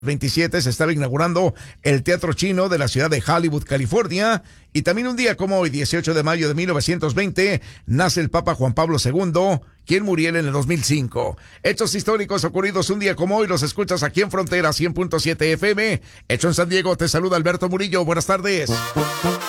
27 se estaba inaugurando el Teatro Chino de la ciudad de Hollywood, California. Y también un día como hoy, 18 de mayo de 1920, nace el Papa Juan Pablo II, quien murió en el 2005. Hechos históricos ocurridos un día como hoy los escuchas aquí en Frontera 100.7 FM. Hecho en San Diego, te saluda Alberto Murillo. Buenas tardes.